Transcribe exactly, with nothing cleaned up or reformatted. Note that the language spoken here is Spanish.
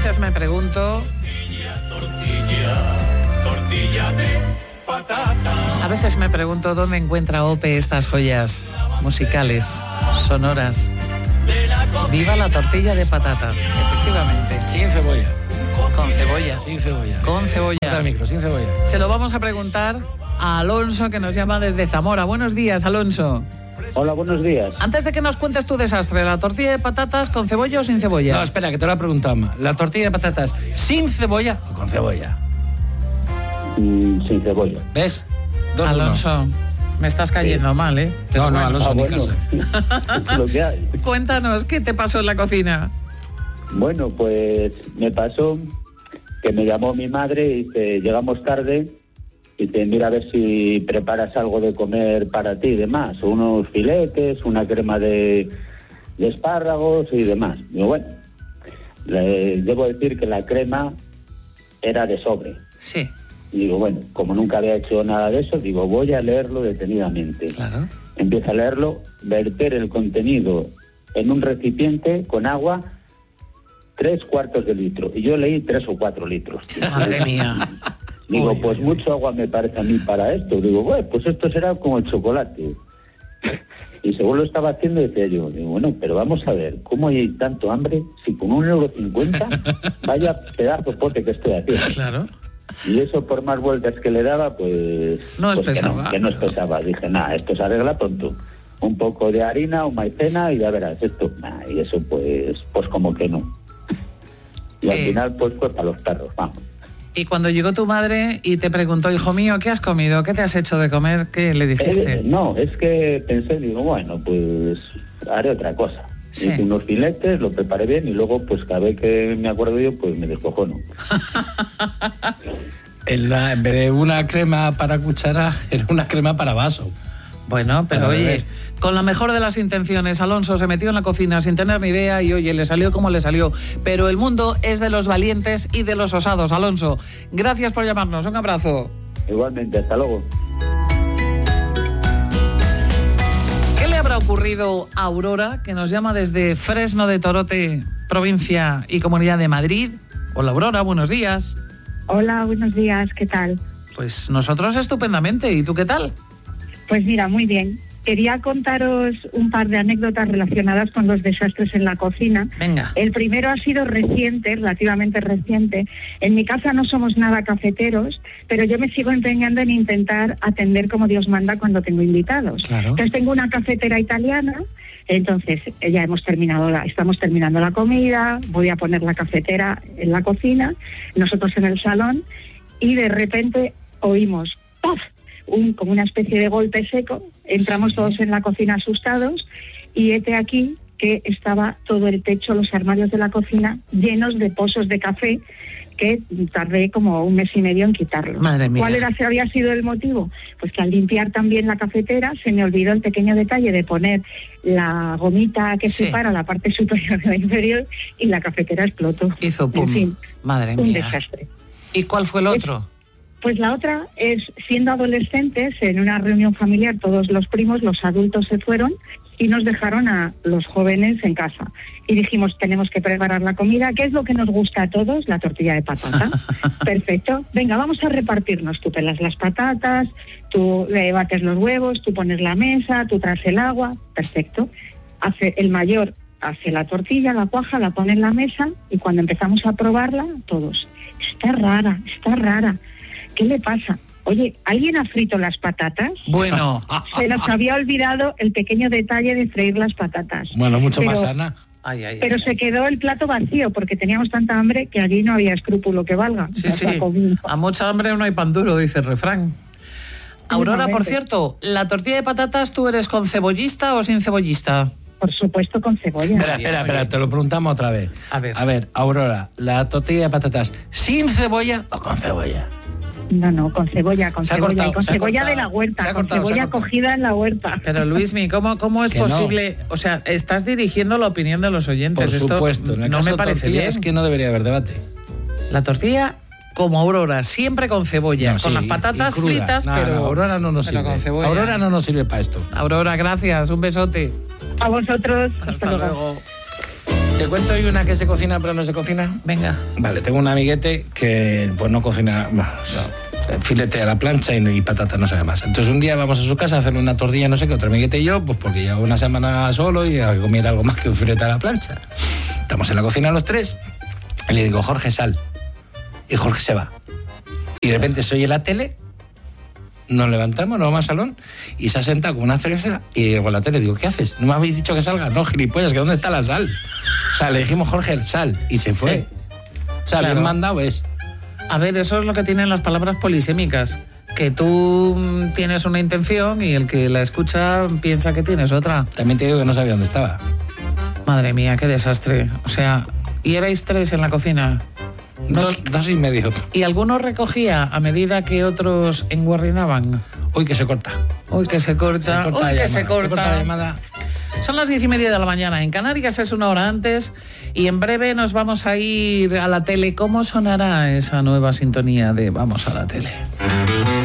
veces me pregunto... Tortilla, tortilla de patata. A veces me pregunto dónde encuentra Ope estas joyas musicales, sonoras. Viva la tortilla de patata, efectivamente. Sin cebolla. Con cebolla. Sin cebolla. Con cebolla. Al micro, sin cebolla. Se lo vamos a preguntar a Alonso, que nos llama desde Zamora. Buenos días, Alonso. Hola, buenos días. Antes de que nos cuentes tu desastre, ¿la tortilla de patatas con cebolla o sin cebolla? No, espera, que te lo he preguntado más. ¿La tortilla de patatas sin cebolla o con cebolla? Mm, sin cebolla. ¿Ves? Dos Alonso, uno. me estás cayendo sí. mal, ¿eh? Pero no, no, Alonso, ah, ni bueno. caso. Es lo que hay. Cuéntanos, ¿qué te pasó en la cocina? Bueno, pues me pasó que me llamó mi madre y dice, llegamos tarde, y dice, mira a ver si preparas algo de comer para ti y demás, unos filetes, una crema de, de espárragos y demás. Digo, bueno, le, debo decir que la crema era de sobre. Sí. Y digo, bueno, como nunca había hecho nada de eso, digo, voy a leerlo detenidamente. Claro. Empiezo a leerlo, verter el contenido en un recipiente con agua, tres cuartos de litro. Y yo leí tres o cuatro litros. Madre mía. Digo, Uy, pues uy, mucho agua me parece a mí para esto. Digo, bueno, pues esto será como el chocolate. Y según lo estaba haciendo, decía yo, digo, bueno, pero vamos a ver, ¿cómo hay tanto hambre si con un euro cincuenta vaya pedazo de pote que estoy haciendo? Claro. Y eso, por más vueltas que le daba, pues... No es pues pesaba. Que no, que no es pesaba. Dije, nada, esto se arregla pronto. Un poco de harina o maicena y ya verás esto. Nah, y eso, pues, pues como que no. Y al Eh. final, pues fue para los perros, vamos. Y cuando llegó tu madre y te preguntó, hijo mío, ¿qué has comido? ¿Qué te has hecho de comer? ¿Qué le dijiste? Eh, no, es que pensé, digo, bueno, pues haré otra cosa. Sí. Hice unos filetes, lo preparé bien y luego, pues cada vez que me acuerdo yo, pues me descojono. En, la, en vez de una crema para cuchara, era una crema para vaso. Bueno, pero Para oye, beber. con la mejor de las intenciones, Alonso se metió en la cocina sin tener ni idea y oye, le salió como le salió. Pero el mundo es de los valientes y de los osados. Alonso, gracias por llamarnos. Un abrazo. Igualmente, hasta luego. ¿Qué le habrá ocurrido a Aurora, que nos llama desde Fresno de Torote, provincia y Comunidad de Madrid? Hola, Aurora, buenos días. Hola, buenos días, ¿qué tal? Pues nosotros estupendamente. ¿Y tú qué tal? Pues mira, muy bien. Quería contaros un par de anécdotas relacionadas con los desastres en la cocina. Venga. El primero ha sido reciente, relativamente reciente. En mi casa no somos nada cafeteros, pero yo me sigo empeñando en intentar atender como Dios manda cuando tengo invitados. Claro. Entonces tengo una cafetera italiana, entonces ya hemos terminado la, estamos terminando la comida, voy a poner la cafetera en la cocina, nosotros en el salón, y de repente oímos ¡paf! Un, como una especie de golpe seco, entramos sí. todos en la cocina asustados y hete aquí que estaba todo el techo, los armarios de la cocina llenos de pozos de café que tardé como un mes y medio en quitarlos. Madre mía. ¿Cuál era, había sido el motivo? Pues que al limpiar también la cafetera se me olvidó el pequeño detalle de poner la gomita que sí. separa la parte superior de la inferior y la cafetera explotó. Hizo pum. En fin, Madre un mía. desastre. ¿Y cuál fue el otro? Es, Pues la otra es, siendo adolescentes, en una reunión familiar, todos los primos, los adultos se fueron y nos dejaron a los jóvenes en casa. Y dijimos, tenemos que preparar la comida. ¿Qué es lo que nos gusta a todos? La tortilla de patata. Perfecto. Venga, vamos a repartirnos. Tú pelas las patatas, tú le bates los huevos, tú pones la mesa, tú traes el agua. Perfecto. Hace el mayor hace la tortilla, la cuaja, la pone en la mesa y cuando empezamos a probarla, todos, está rara, está rara. ¿Qué le pasa? Oye, ¿alguien ha frito las patatas? Bueno. Se nos había olvidado el pequeño detalle de freír las patatas. Bueno, mucho pero, más sana. Ay, ay, pero ay, se ay. quedó el plato vacío porque teníamos tanta hambre que allí no había escrúpulo que valga. Sí, Nos sí. la comimos. A mucha hambre no hay pan duro, dice el refrán. Aurora, por Mismamente. cierto, ¿la tortilla de patatas tú eres con cebollista o sin cebollista? Por supuesto, con cebolla. Espera, espera, espera, te lo preguntamos otra vez. A ver. A ver, Aurora, ¿la tortilla de patatas sin cebolla o con cebolla? No, no, con cebolla, con Se ha cebolla. cortado, y con se ha cebolla cortado. de la Se ha huerta, con cortado, se ha cebolla cortado. cogida en la huerta. Pero Luismi, ¿cómo, cómo es Que no. posible? O sea, estás dirigiendo la opinión de los oyentes. Por Esto supuesto. En el no caso me parece tortilla bien. Es que no debería haber debate. La tortilla como Aurora, siempre con cebolla, No, con sí, las y patatas cruda. fritas, No, pero no, Aurora no nos pero sirve. con cebolla. Aurora no nos sirve para esto. Aurora, gracias, un besote. A vosotros. Hasta, luego. ¿Te cuento hoy una que se cocina pero no se cocina? Venga. Vale, tengo un amiguete que pues no cocina, bueno, o sea, filete a la plancha y, y patata, no sabe más. Entonces un día vamos a su casa a hacer una tortilla, no sé qué, otro amiguete y yo, pues porque llevo una semana solo y a comer algo más que un filete a la plancha. Estamos en la cocina los tres y le digo, Jorge, sal. Y Jorge se va. Y de repente se oye la tele, nos levantamos, nos vamos al salón y se ha sentado con una cerveza y digo a la tele, digo, ¿qué haces? ¿No me habéis dicho que salga? No, gilipollas, que ¿dónde está la sal? O sea, le dijimos, Jorge, sal, y se fue. Sí. O sea, Claro. bien mandado es. A ver, eso es lo que tienen las palabras polisémicas. Que tú mm, tienes una intención y el que la escucha piensa que tienes otra. También te digo que no sabía dónde estaba. Madre mía, qué desastre. O sea, ¿y erais tres en la cocina? No- Dos, dos y medio. ¿Y alguno recogía a medida que otros enguarrinaban? Uy, que se corta. Uy, que se corta. Se corta Uy, la que llamada, se corta. se corta la llamada. Son las diez y media de la mañana. En Canarias es una hora antes y en breve nos vamos a ir a la tele. ¿Cómo sonará esa nueva sintonía de Vamos a la tele?